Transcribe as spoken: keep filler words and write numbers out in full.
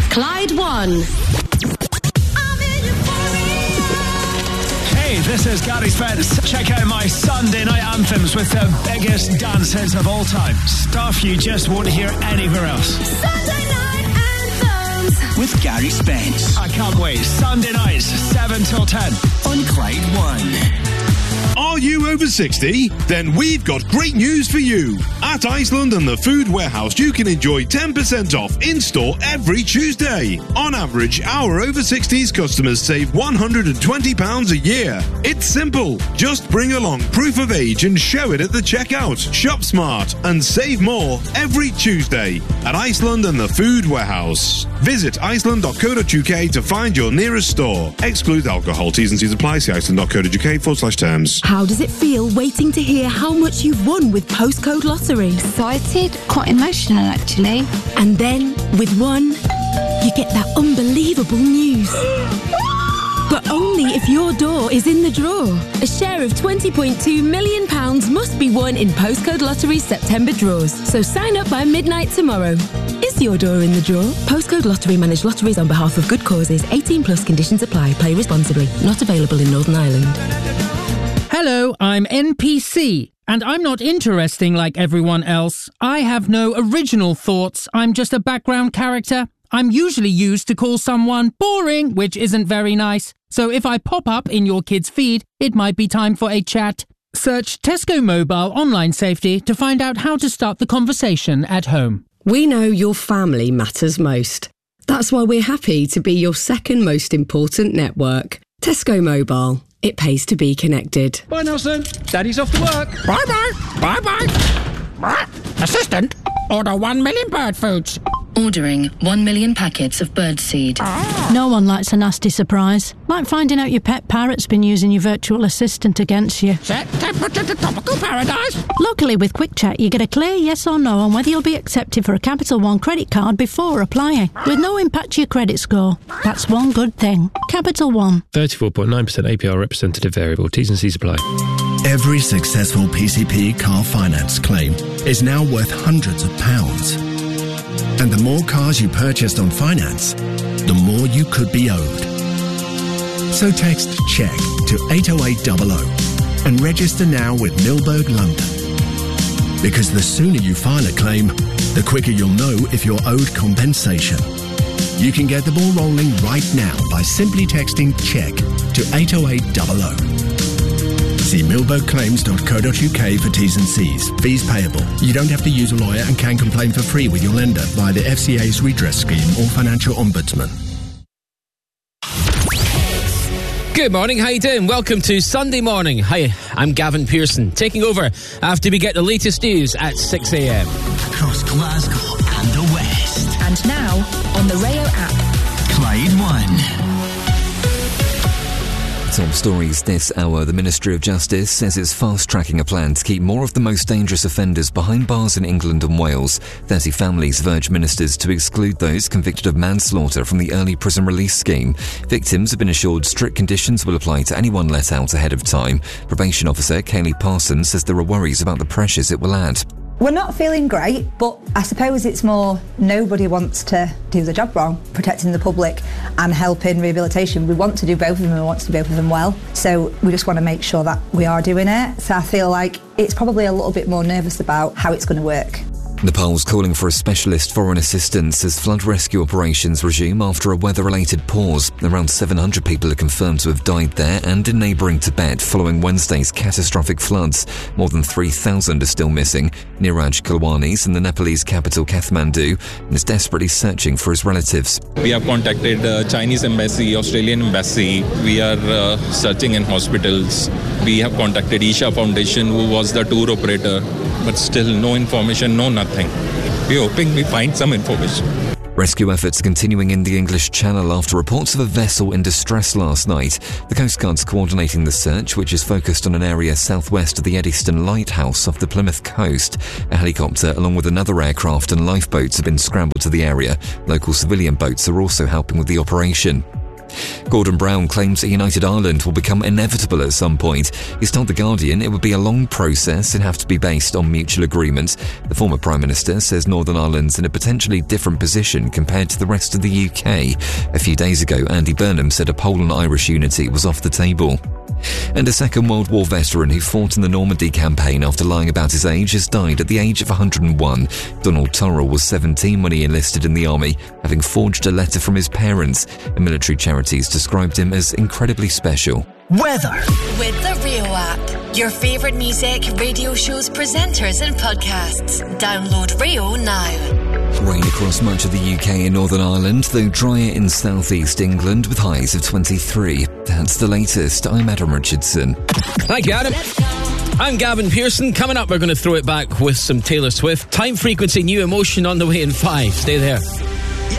Clyde One. Hey, this is Gary Spence. Check out my Sunday night anthems with the biggest dance hits of all time. Stuff you just won't hear anywhere else. Sunday night anthems with Gary Spence. I can't wait. Sunday nights, seven till ten. On Clyde One. Are you over sixty? Then we've got great news for you. At Iceland and the Food Warehouse, you can enjoy ten percent off in-store every Tuesday. On average, our over sixties customers save one hundred twenty pounds a year. It's simple. Just bring along proof of age and show it at the checkout. Shop smart and save more every Tuesday at Iceland and the Food Warehouse. Visit iceland dot co dot uk to find your nearest store. Exclude alcohol. T's and C's apply. See iceland dot co dot uk forward slash terms. How does it feel waiting to hear how much you've won with Postcode Lottery? Excited, quite emotional actually. And then, with one, you get that unbelievable news. But only if your door is in the draw. A share of twenty point two million pounds must be won in Postcode Lottery's September draws. So sign up by midnight tomorrow. Is your door in the draw? Postcode Lottery manage lotteries on behalf of good causes. eighteen plus conditions apply. Play responsibly. Not available in Northern Ireland. Hello, I'm N P C, and I'm not interesting like everyone else. I have no original thoughts. I'm just a background character. I'm usually used to call someone boring, which isn't very nice. So if I pop up in your kid's feed, it might be time for a chat. Search Tesco Mobile Online Safety to find out how to start the conversation at home. We know your family matters most. That's why we're happy to be your second most important network. Tesco Mobile. It pays to be connected. Bye, Nelson. Daddy's off to work. Bye-bye. Bye-bye. Assistant, order one million bird foods. Ordering one million packets of birdseed. Ah. No one likes a nasty surprise. Like finding out your pet parrot's been using your virtual assistant against you. Set temperature to tropical paradise. Luckily with Quick Check, you get a clear yes or no on whether you'll be accepted for a Capital One credit card before applying, with no impact to your credit score. That's one good thing. Capital One. thirty-four point nine percent A P R representative variable. T's and C's apply. Every successful P C P car finance claim is now worth hundreds of pounds. And the more cars you purchased on finance, the more you could be owed. So text CHECK to eight oh eight hundred and register now with Milberg London. Because the sooner you file a claim, the quicker you'll know if you're owed compensation. You can get the ball rolling right now by simply texting CHECK to eight oh eight hundred. See milberg claims dot co dot uk for T's and C's. Fees payable. You don't have to use a lawyer and can complain for free with your lender via the F C A's redress scheme or financial ombudsman. Good morning, how you doing? Welcome to Sunday morning. Hi, I'm Gavin Pearson, taking over after we get the latest news at six a.m. Across Glasgow and the West. And now, on the Rayo app. Clyde One. Top stories this hour. The Ministry of Justice says it's fast-tracking a plan to keep more of the most dangerous offenders behind bars in England and Wales. thirty families have urged ministers to exclude those convicted of manslaughter from the early prison release scheme. Victims have been assured strict conditions will apply to anyone let out ahead of time. Probation officer Kayleigh Parsons says there are worries about the pressures it will add. We're not feeling great, but I suppose it's more nobody wants to do the job wrong, protecting the public and helping rehabilitation. We want to do both of them and we want to do both of them well. So we just want to make sure that we are doing it. So I feel like it's probably a little bit more nervous about how it's going to work. Nepal's calling for a specialist foreign assistance as flood rescue operations resume after a weather-related pause. Around seven hundred people are confirmed to have died there and in neighbouring Tibet following Wednesday's catastrophic floods. More than three thousand are still missing. Niraj Kalwani is in the Nepalese capital Kathmandu and is desperately searching for his relatives. We have contacted uh, Chinese embassy, Australian embassy. We are uh, searching in hospitals. We have contacted Isha Foundation, who was the tour operator, but still no information, no nothing. We're hoping we find some information. Rescue efforts continuing in the English Channel after reports of a vessel in distress last night. The Coast Guard's coordinating the search, which is focused on an area southwest of the Eddystone Lighthouse off the Plymouth coast. A helicopter, along with another aircraft and lifeboats, have been scrambled to the area. Local civilian boats are also helping with the operation. Gordon Brown claims that United Ireland will become inevitable at some point. He's told The Guardian it would be a long process and have to be based on mutual agreement. The former Prime Minister says Northern Ireland's in a potentially different position compared to the rest of the U K. A few days ago, Andy Burnham said a poll on Irish unity was off the table. And a Second World War veteran who fought in the Normandy campaign after lying about his age has died at the age of one hundred and one. Donald Turrell was seventeen when he enlisted in the army, having forged a letter from his parents, and military charities described him as incredibly special. Weather. With the Rio app. Your favourite music, radio shows, presenters and podcasts. Download Rio now. Rain across much of the U K and Northern Ireland, though drier in southeast England with highs of twenty-three. That's the latest. I'm Adam Richardson. Thank you, Adam. I'm Gavin Pearson. Coming up, we're going to throw it back with some Taylor Swift. Time Frequency, New Emotion on the way in five. Stay there.